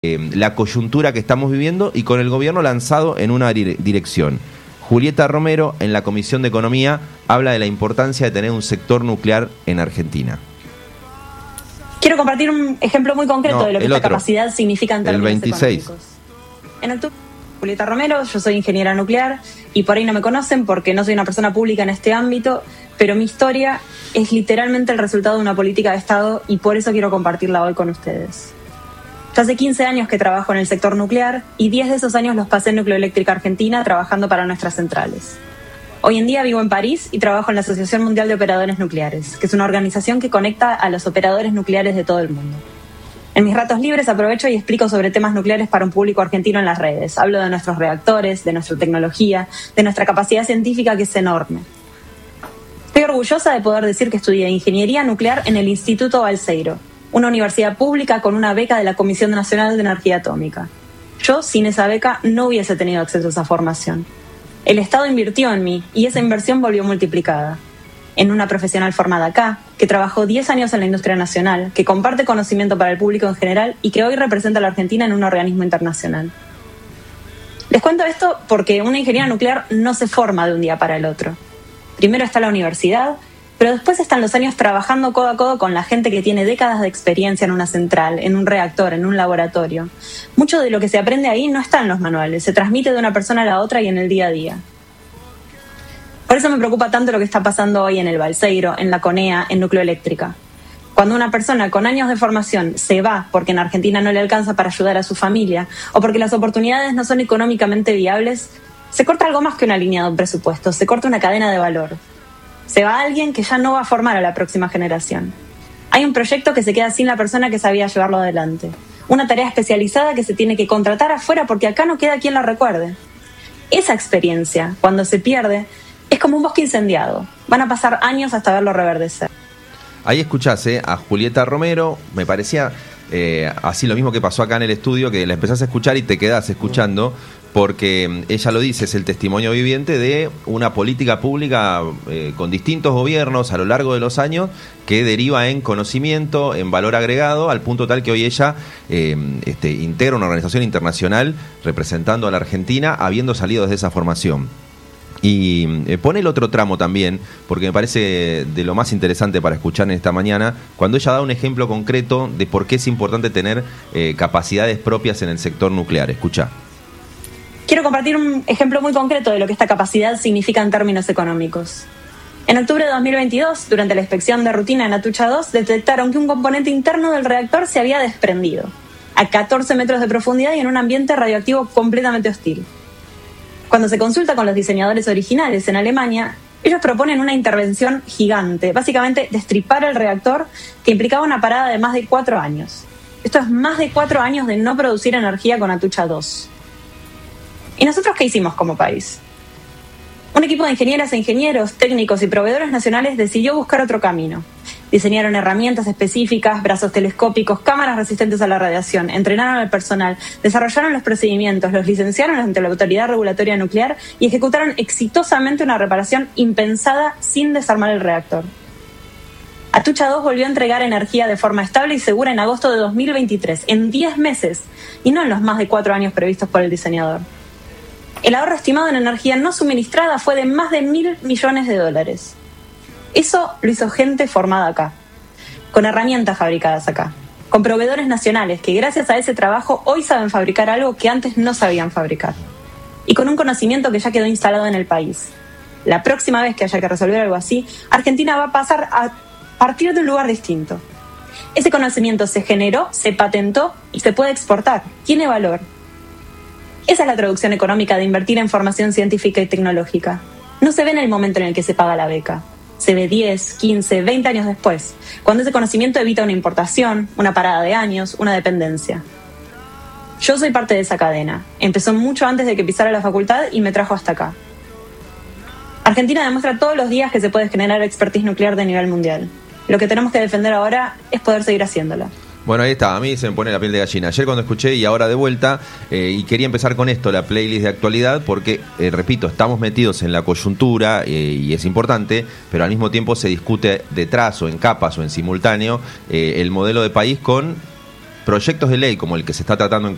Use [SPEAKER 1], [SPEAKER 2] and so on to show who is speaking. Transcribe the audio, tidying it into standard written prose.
[SPEAKER 1] la coyuntura que estamos viviendo y con el gobierno lanzado en una dirección. Julieta Romero, en la Comisión de Economía, habla de la importancia de tener un sector nuclear en Argentina.
[SPEAKER 2] Quiero compartir un ejemplo muy concreto de lo que esta capacidad significa en términos económicos. En octubre, Julieta Romero, yo soy ingeniera nuclear y por ahí no me conocen porque no soy una persona pública en este ámbito, pero mi historia es literalmente el resultado de una política de Estado y por eso quiero compartirla hoy con ustedes. Yo hace 15 años que trabajo en el sector nuclear y 10 de esos años los pasé en Nucleoeléctrica Argentina trabajando para nuestras centrales. Hoy en día vivo en París y trabajo en la Asociación Mundial de Operadores Nucleares, que es una organización que conecta a los operadores nucleares de todo el mundo. En mis ratos libres aprovecho y explico sobre temas nucleares para un público argentino en las redes. Hablo de nuestros reactores, de nuestra tecnología, de nuestra capacidad científica que es enorme. Estoy orgullosa de poder decir que estudié Ingeniería Nuclear en el Instituto Balseiro, una universidad pública con una beca de la Comisión Nacional de Energía Atómica. Yo, sin esa beca, no hubiese tenido acceso a esa formación. El Estado invirtió en mí y esa inversión volvió multiplicada. En una profesional formada acá, que trabajó 10 años en la industria nacional, que comparte conocimiento para el público en general y que hoy representa a la Argentina en un organismo internacional. Les cuento esto porque una ingeniera nuclear no se forma de un día para el otro. Primero está la universidad, pero después están los años trabajando codo a codo con la gente que tiene décadas de experiencia en una central, en un reactor, en un laboratorio. Mucho de lo que se aprende ahí no está en los manuales, se transmite de una persona a la otra y en el día a día. Por eso me preocupa tanto lo que está pasando hoy en el Balseiro, en la CONEA, en Nucleoeléctrica. Cuando una persona con años de formación se va porque en Argentina no le alcanza para ayudar a su familia o porque las oportunidades no son económicamente viables, se corta algo más que una línea de un presupuesto, se corta una cadena de valor. Se va alguien que ya no va a formar a la próxima generación. Hay un proyecto que se queda sin la persona que sabía llevarlo adelante. Una tarea especializada que se tiene que contratar afuera porque acá no queda quien la recuerde. Esa experiencia, cuando se pierde, es como un bosque incendiado. Van a pasar años hasta verlo reverdecer.
[SPEAKER 1] Ahí escuchás a Julieta Romero, me parecía así lo mismo que pasó acá en el estudio, que la empezás a escuchar y te quedás escuchando, porque ella lo dice, es el testimonio viviente de una política pública con distintos gobiernos a lo largo de los años que deriva en conocimiento, en valor agregado, al punto tal que hoy ella integra una organización internacional representando a la Argentina, habiendo salido desde esa formación. Y pone el otro tramo también, porque me parece de lo más interesante para escuchar en esta mañana, cuando ella da un ejemplo concreto de por qué es importante tener capacidades propias en el sector nuclear. Escuchá.
[SPEAKER 2] Quiero compartir un ejemplo muy concreto de lo que esta capacidad significa en términos económicos. En octubre de 2022, durante la inspección de rutina en Atucha 2, detectaron que un componente interno del reactor se había desprendido, a 14 metros de profundidad y en un ambiente radioactivo completamente hostil. Cuando se consulta con los diseñadores originales en Alemania, ellos proponen una intervención gigante, básicamente destripar el reactor, que implicaba una parada de más de 4 años. Esto es más de 4 años de no producir energía con Atucha 2. ¿Y nosotros qué hicimos como país? Un equipo de ingenieras e ingenieros, técnicos y proveedores nacionales decidió buscar otro camino. Diseñaron herramientas específicas, brazos telescópicos, cámaras resistentes a la radiación, entrenaron al personal, desarrollaron los procedimientos, los licenciaron ante la Autoridad Regulatoria Nuclear y ejecutaron exitosamente una reparación impensada sin desarmar el reactor. Atucha 2 volvió a entregar energía de forma estable y segura en agosto de 2023, en 10 meses, y no en los más de 4 años previstos por el diseñador. El ahorro estimado en energía no suministrada fue de más de $1.000 millones. Eso lo hizo gente formada acá, con herramientas fabricadas acá, con proveedores nacionales que gracias a ese trabajo hoy saben fabricar algo que antes no sabían fabricar, y con un conocimiento que ya quedó instalado en el país. La próxima vez que haya que resolver algo así, Argentina va a pasar a partir de un lugar distinto. Ese conocimiento se generó, se patentó y se puede exportar, tiene valor. Esa es la traducción económica de invertir en formación científica y tecnológica. No se ve en el momento en el que se paga la beca. Se ve 10, 15, 20 años después, cuando ese conocimiento evita una importación, una parada de años, una dependencia. Yo soy parte de esa cadena. Empezó mucho antes de que pisara la facultad y me trajo hasta acá. Argentina demuestra todos los días que se puede generar expertise nuclear de nivel mundial. Lo que tenemos que defender ahora es poder seguir haciéndola.
[SPEAKER 1] Bueno, ahí está, a mí se me pone la piel de gallina. Ayer cuando escuché y ahora de vuelta, y quería empezar con esto, la playlist de actualidad, porque, repito, estamos metidos en la coyuntura y es importante, pero al mismo tiempo se discute detrás o en capas o en simultáneo el modelo de país con proyectos de ley como el que se está tratando en